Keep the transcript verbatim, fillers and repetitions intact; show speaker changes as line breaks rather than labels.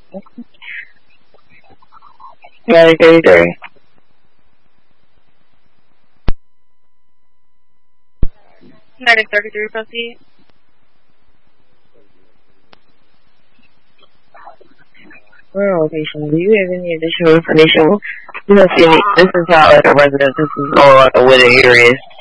Nine thirty-three.
Nine thirty-three, proceed.
Rural location. Do you have any additional information? You don't see any. This is not like a residence. This is all like a wooded area.